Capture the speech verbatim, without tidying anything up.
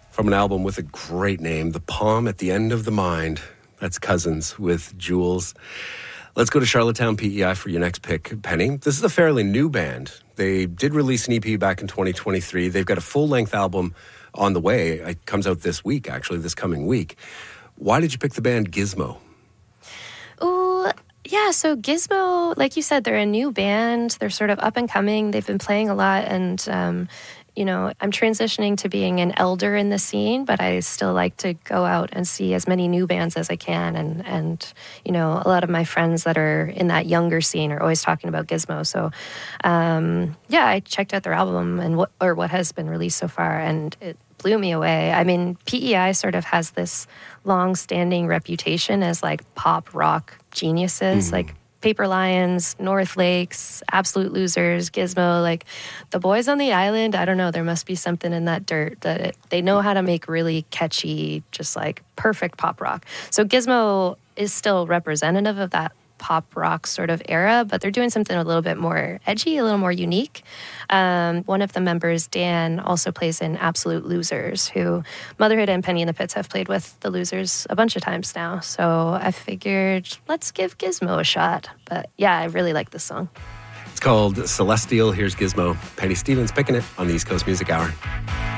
From an album with a great name, The Palm at the End of the Mind. That's Cousins with Jules. Let's go to Charlottetown P E I for your next pick, Penny. This is a fairly new band. They did release an E P back in twenty twenty-three. They've got a full-length album on the way. It comes out this week, actually, this coming week. Why did you pick the band Gizmo? Ooh, yeah, so Gizmo, like you said, they're a new band. They're sort of up and coming. They've been playing a lot, and um, you know, I'm transitioning to being an elder in the scene, but I still like to go out and see as many new bands as I can. And, and you know, a lot of my friends that are in that younger scene are always talking about Gizmo. So, um, yeah, I checked out their album and what, or what has been released so far, and it blew me away. I mean, P E I sort of has this long-standing reputation as like pop rock geniuses, mm-hmm. like Paper Lions, North Lakes, Absolute Losers, Gizmo, like the boys on the island. I don't know, there must be something in that dirt that it, they know how to make really catchy, just like perfect pop rock. So Gizmo is still representative of that pop rock sort of era, but they're doing something a little bit more edgy, a little more unique. Um, one of the members, Dan, also plays in Absolute Losers, who Motherhood and Penny in the Pits have played with the Losers a bunch of times now. So I figured, let's give Gizmo a shot. But yeah, I really like this song. It's called Celestial. Here's Gizmo. Penny Stevens picking it on the East Coast Music Hour.